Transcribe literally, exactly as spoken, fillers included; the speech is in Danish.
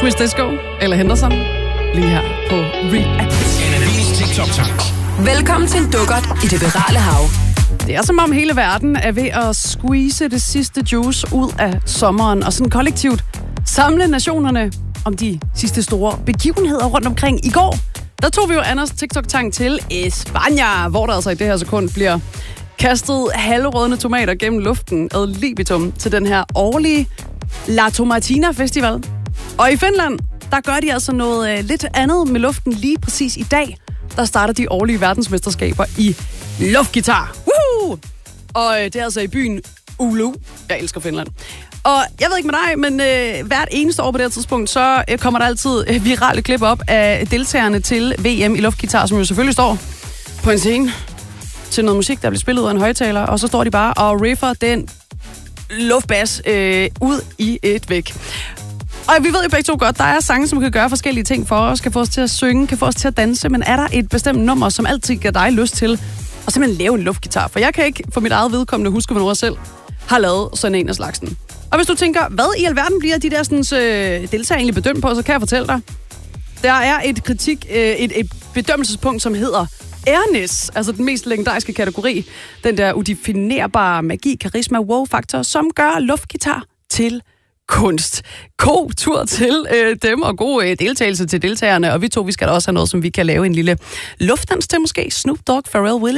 Swiss Disco eller Henderson, lige her på React. Velkommen til en dukkert i det virale hav. Det er som om hele verden er ved at squeeze det sidste juice ud af sommeren, og sådan kollektivt samle nationerne om de sidste store begivenheder rundt omkring. I går, der tog vi jo Anders TikTok-tang til España, hvor der altså i det her sekund bliver kastet halvrådne tomater gennem luften ad libitum til den her årlige La Tomatina Festival. Og i Finland, der gør de altså noget øh, lidt andet med luften lige præcis i dag. Der starter de årlige verdensmesterskaber i luftgitar. Woohoo! Og øh, det er altså i byen Oulu. Jeg elsker Finland. Og jeg ved ikke med dig, men øh, hvert eneste år på det her tidspunkt, så øh, kommer der altid øh, virale klip op af deltagerne til V M i luftgitar, som jo selvfølgelig står på en scene til noget musik, der bliver spillet ud af en højtaler, og så står de bare og riffer den luftbas øh, ud i et væk. Og vi ved jo begge to godt, der er sange, som kan gøre forskellige ting for os, kan få os til at synge, kan få os til at danse, men er der et bestemt nummer, som altid giver dig lyst til at simpelthen lave en luftgitar? For jeg kan ikke for mit eget vedkommende huske, hvornår jeg selv har lavet sådan en af slagsen. Og hvis du tænker, hvad i alverden bliver de der sådan, øh, deltagere egentlig bedømt på, så kan jeg fortælle dig. Der er et kritik, øh, et, et bedømmelsespunkt, som hedder Airness, altså den mest legendariske kategori. Den der udefinerbare magi, karisma, wow-faktor, som gør luftgitar til kunst. God tur til øh, dem, og god øh, deltagelse til deltagerne. Og vi to, vi skal da også have noget, som vi kan lave en lille luftdans til måske. Snoop Dogg, Pharrell Williams.